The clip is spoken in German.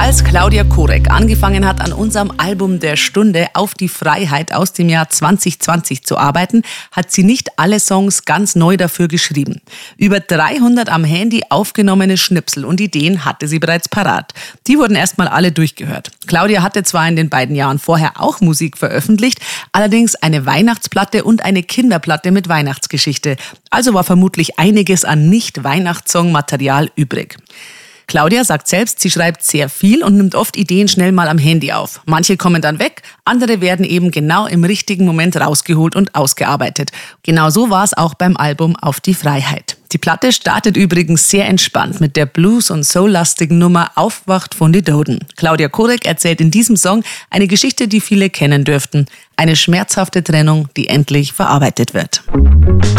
Als Claudia Korek angefangen hat, an unserem Album der Stunde Auf die Freiheit aus dem Jahr 2020 zu arbeiten, hat sie nicht alle Songs ganz neu dafür geschrieben. Über 300 am Handy aufgenommene Schnipsel und Ideen hatte sie bereits parat. Die wurden erstmal alle durchgehört. Claudia hatte zwar in den beiden Jahren vorher auch Musik veröffentlicht, allerdings eine Weihnachtsplatte und eine Kinderplatte mit Weihnachtsgeschichte. Also war vermutlich einiges an Nicht-Weihnachtssong-Material übrig. Claudia sagt selbst, sie schreibt sehr viel und nimmt oft Ideen schnell mal am Handy auf. Manche kommen dann weg, andere werden eben genau im richtigen Moment rausgeholt und ausgearbeitet. Genau so war es auch beim Album Auf die Freiheit. Die Platte startet übrigens sehr entspannt mit der Blues- und Soul-lastigen Nummer Aufwacht von die Doden. Claudia Korek erzählt in diesem Song eine Geschichte, die viele kennen dürften. Eine schmerzhafte Trennung, die endlich verarbeitet wird.